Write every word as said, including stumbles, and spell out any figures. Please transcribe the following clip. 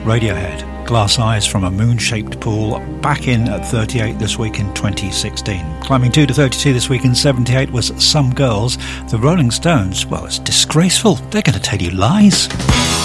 Radiohead, Glass Eyes from a Moon-Shaped Pool, back in at thirty-eight this week in twenty sixteen. Climbing two to thirty-two this week in seventy-eight was Some Girls. The Rolling Stones, well, it's disgraceful. They're going to tell you lies.